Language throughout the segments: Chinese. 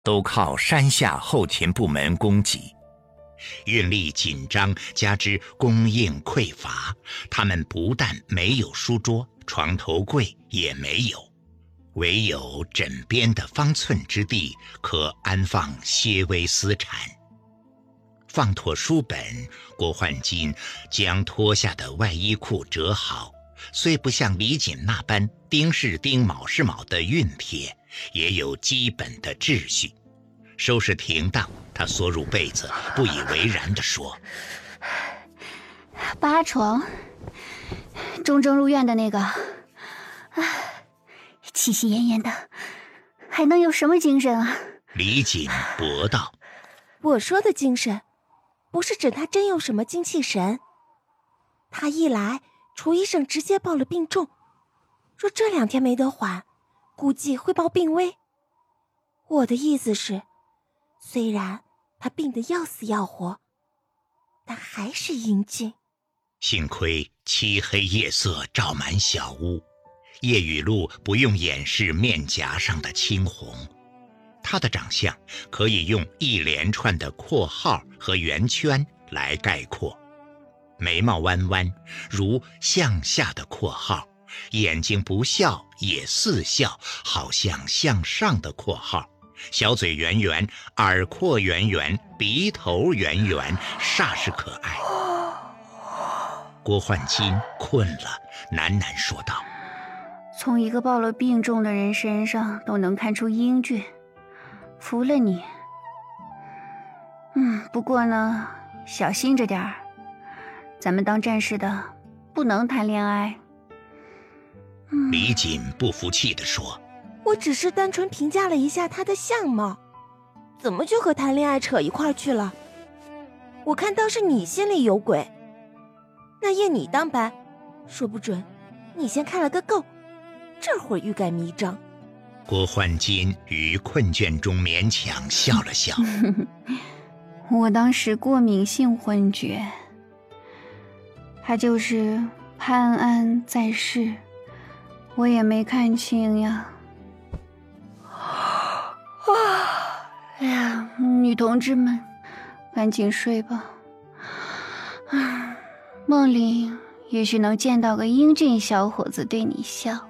都靠山下后勤部门供给。运力紧张，加之供应匮乏，他们不但没有书桌，床头柜也没有，唯有枕边的方寸之地可安放些微私产。放妥书本，郭焕金将脱下的外衣裤折好，虽不像李锦那般丁是丁卯是卯的熨帖，也有基本的秩序。收拾停当，他缩入被子，不以为然地说： 八床，中正入院的那个，气息奄奄的，还能有什么精神啊？ 李锦驳道： 我说的精神，不是指他真有什么精气神。他一来，楚医生直接报了病重，说这2天没得缓，估计会报病危。我的意思是，虽然他病得要死要活，但还是英俊。 幸亏漆黑夜色照满小屋，叶雨露不用掩饰面颊上的青红，她的长相可以用一连串的括号和圆圈来概括。眉毛弯弯，如向下的括号，眼睛不笑也似笑，好像向上的括号，小嘴圆圆，耳廓圆圆，鼻头圆圆，煞是可爱。郭焕金困了，喃喃说道： 从一个报了病重的人身上都能看出英俊，服了你。不过呢，小心着点儿，咱们当战士的不能谈恋爱。 李锦不服气地说： 我只是单纯评价了一下他的相貌，怎么就和谈恋爱扯一块去了？我看倒是你心里有鬼。那夜你当班，说不准你先看了个够，这会儿欲盖弥彰。 郭焕金于困倦中勉强笑了笑。 我当时过敏性昏厥，他就是潘安在世，我也没看清呀。哎呀，女同志们，赶紧睡吧。梦里也许能见到个英俊小伙子对你笑。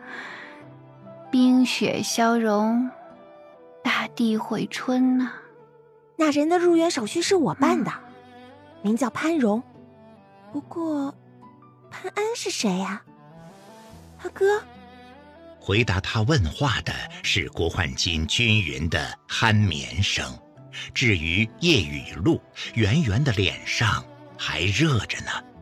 冰雪消融，大地回春呐。 那人的入园手续是我办的，名叫潘荣。不过，潘安是谁呀？他哥？ 回答他问话的是郭焕金均匀的酣眠声。至于叶雨露，圆圆的脸上还热着呢。